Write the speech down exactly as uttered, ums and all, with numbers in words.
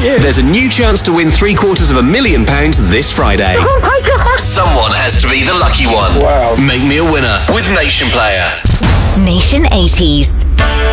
you. There's a new chance to win three quarters of a million pounds this Friday. Oh my God. Someone has to be the lucky one. Wow. Make me a winner with Nation Player. Nation eighties.